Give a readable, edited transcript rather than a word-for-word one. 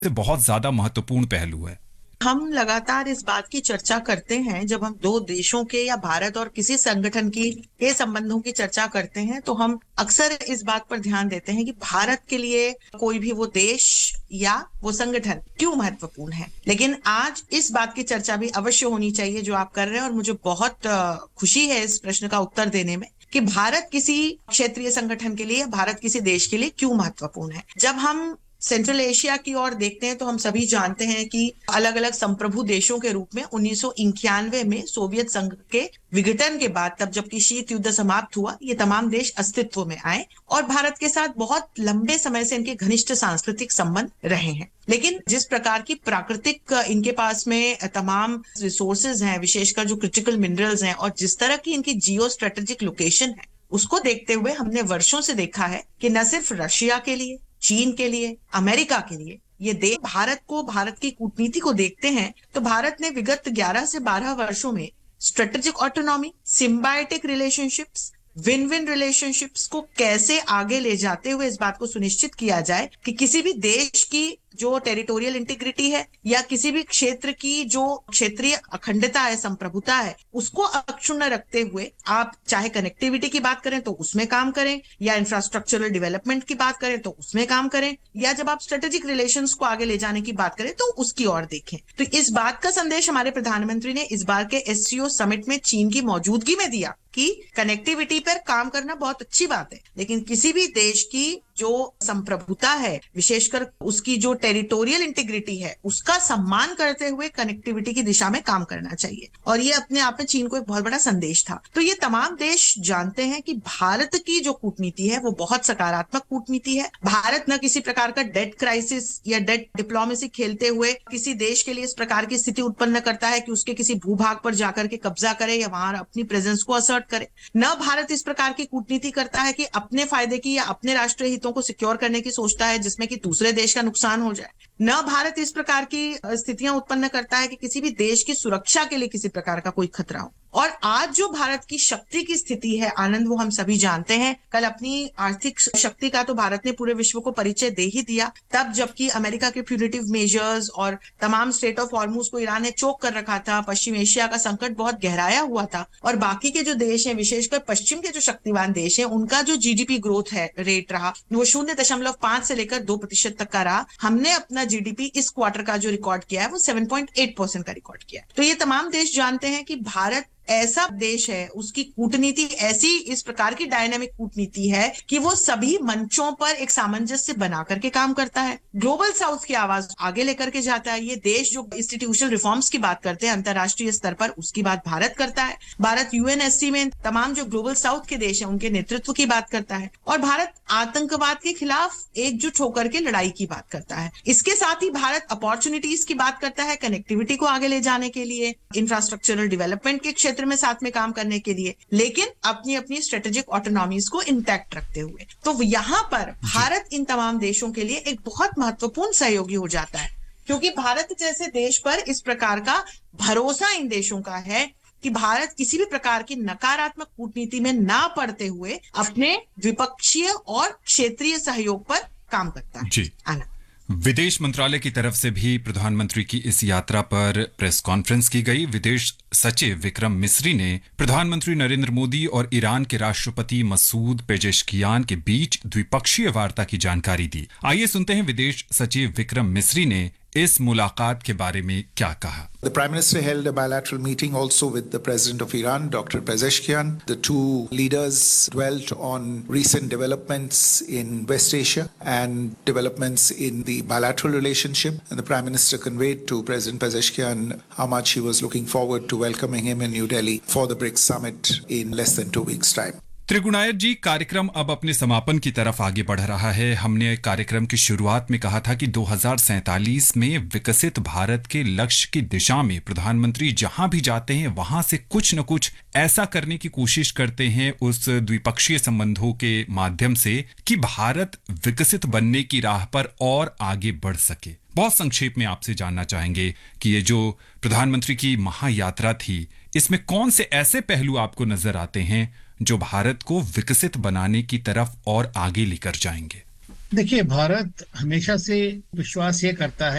बहुत ज्यादा महत्वपूर्ण पहलू है। हम लगातार इस बात की चर्चा करते हैं जब हम दो देशों के या भारत और किसी संगठन की के संबंधों की चर्चा करते हैं तो हम अक्सर इस बात पर ध्यान देते हैं कि भारत के लिए कोई भी वो देश या वो संगठन क्यों महत्वपूर्ण है। लेकिन आज इस बात की चर्चा भी अवश्य होनी चाहिए जो आप कर रहे हैं, और मुझे बहुत खुशी है इस प्रश्न का उत्तर देने में कि भारत किसी क्षेत्रीय संगठन के लिए, भारत किसी देश के लिए क्यों महत्वपूर्ण है। जब हम सेंट्रल एशिया की ओर देखते हैं तो हम सभी जानते हैं कि अलग अलग संप्रभु देशों के रूप में 1991 में सोवियत संघ के विघटन के बाद, तब जबकि शीत युद्ध समाप्त हुआ, ये तमाम देश अस्तित्व में आए और भारत के साथ बहुत लंबे समय से इनके घनिष्ठ सांस्कृतिक संबंध रहे हैं। लेकिन जिस प्रकार की प्राकृतिक इनके पास में तमाम रिसोर्सेज हैं, विशेषकर जो क्रिटिकल मिनरल्स हैं, और जिस तरह की इनकी जियो स्ट्रेटेजिक लोकेशन है, उसको देखते हुए हमने वर्षों से देखा है कि न सिर्फ रशिया के लिए, चीन के लिए, अमेरिका के लिए ये देश भारत की कूटनीति को देखते हैं तो भारत ने विगत 11 से 12 वर्षों में strategic autonomy, symbiotic relationships, win win relationships को कैसे आगे ले जाते हुए इस बात को सुनिश्चित किया जाए कि किसी भी देश की जो टेरिटोरियल इंटीग्रिटी है या किसी भी क्षेत्र की जो क्षेत्रीय अखंडता है, संप्रभुता है, उसको अक्षुण्ण रखते हुए आप चाहे कनेक्टिविटी की बात करें तो उसमें काम करें, या इंफ्रास्ट्रक्चरल डेवलपमेंट की बात करें तो उसमें काम करें, या जब आप स्ट्रेटेजिक रिलेशंस को आगे ले जाने की बात करें तो उसकी ओर देखें। तो इस बात का संदेश हमारे प्रधानमंत्री ने इस बार के एससीओ समिट में चीन की मौजूदगी में दिया कि कनेक्टिविटी पर काम करना बहुत अच्छी बात है, लेकिन किसी भी देश की जो संप्रभुता है, विशेषकर उसकी जो टेरिटोरियल इंटीग्रिटी है, उसका सम्मान करते हुए कनेक्टिविटी की दिशा में काम करना चाहिए। और ये अपने आप में चीन को एक बहुत बड़ा संदेश था। तो ये तमाम देश जानते हैं कि भारत की जो कूटनीति है वो बहुत सकारात्मक कूटनीति है। भारत न किसी प्रकार का डेट क्राइसिस या डेट डिप्लोमेसी खेलते हुए किसी देश के लिए इस प्रकार की स्थिति उत्पन्न करता है कि उसके किसी भूभाग पर जाकर के कब्जा करे या वहां अपनी प्रेजेंस को असर्ट करे। न भारत इस प्रकार की कूटनीति करता है कि अपने फायदे की या अपने राष्ट्रीय हितों को सिक्योर करने की सोचता है जिसमें कि दूसरे देश का नुकसान हो जाए। न भारत इस प्रकार की स्थितियां उत्पन्न करता है कि किसी भी देश की सुरक्षा के लिए किसी प्रकार का कोई खतरा हो। और आज जो भारत की शक्ति की स्थिति है आनंद, वो हम सभी जानते हैं। कल अपनी आर्थिक शक्ति का तो भारत ने पूरे विश्व को परिचय दे ही दिया, तब जबकि अमेरिका के प्यूनिटिव मेजर्स और तमाम स्टेट ऑफ हॉर्मुज को ईरान ने चोक कर रखा था, पश्चिम एशिया का संकट बहुत गहराया हुआ था, और बाकी के जो देश हैं, विशेषकर पश्चिम के जो शक्तिवान देश हैं, उनका जो जीडीपी ग्रोथ है रेट रहा वो 0.5 से लेकर 2% तक का रहा। हमने अपना जीडीपी इस क्वार्टर का जो रिकॉर्ड किया है वो 7.8% का रिकॉर्ड किया है। तो ये तमाम देश जानते हैं कि भारत ऐसा देश है, उसकी कूटनीति ऐसी इस प्रकार की डायनामिक कूटनीति है कि वो सभी मंचों पर एक सामंजस्य बना करके काम करता है, ग्लोबल साउथ की आवाज आगे लेकर के जाता है। ये देश जो इंस्टीट्यूशनल रिफॉर्म्स की बात करते हैं अंतरराष्ट्रीय स्तर पर, उसकी बात भारत करता है। भारत यूएनएससी में तमाम जो ग्लोबल साउथ के देश हैं उनके नेतृत्व की बात करता है, और भारत आतंकवाद के खिलाफ एकजुट होकर के लड़ाई की बात करता है। इसके साथ ही भारत अपॉर्चुनिटीज की बात करता है, कनेक्टिविटी को आगे ले जाने के लिए, इंफ्रास्ट्रक्चरल डेवलपमेंट के क्षेत्र में साथ में काम करने के लिए, लेकिन अपनी अपनी स्ट्रेटेजिक ऑटोनॉमीज को इंटैक्ट रखते हुए। तो यहाँ पर भारत इन तमाम देशों के लिए एक बहुत महत्वपूर्ण सहयोगी हो जाता है, क्योंकि भारत जैसे देश पर इस प्रकार का भरोसा इन देशों का है कि भारत किसी भी प्रकार की नकारात्मक कूटनीति में ना पड़ते हुए अपने द्विपक्षीय और क्षेत्रीय सहयोग पर काम करता है। जी। विदेश मंत्रालय की तरफ से भी प्रधानमंत्री की इस यात्रा पर प्रेस कॉन्फ्रेंस की गई। विदेश सचिव विक्रम मिस्री ने प्रधानमंत्री नरेंद्र मोदी और ईरान के राष्ट्रपति मसूद पेजेश्कियान के बीच द्विपक्षीय वार्ता की जानकारी दी। आइए सुनते हैं विदेश सचिव विक्रम मिस्री ने इस मुलाकात के बारे में क्या कहा। The Prime Minister held a bilateral meeting also with the President of Iran, Dr. Pezeshkian. The two leaders dwelt on recent developments in West Asia and developments in the bilateral relationship. And the Prime Minister conveyed to President Pezeshkian how much he was looking forward to welcoming him in New Delhi for the BRICS summit in less than 2 weeks' time. Trigunayat जी, कार्यक्रम अब अपने समापन की तरफ आगे बढ़ रहा है। हमने कार्यक्रम की शुरुआत में कहा था कि 2047 में विकसित भारत के लक्ष्य की दिशा में प्रधानमंत्री जहां भी जाते हैं वहां से कुछ न कुछ ऐसा करने की कोशिश करते हैं उस द्विपक्षीय संबंधों के माध्यम से कि भारत विकसित बनने की राह पर और आगे बढ़ सके। बहुत संक्षेप में आपसे जानना चाहेंगे कि ये जो प्रधानमंत्री की महायात्रा थी, इसमें कौन से ऐसे पहलू आपको नजर आते हैं जो भारत को विकसित बनाने की तरफ और आगे लेकर जाएंगे? देखिए, भारत हमेशा से विश्वास ये करता है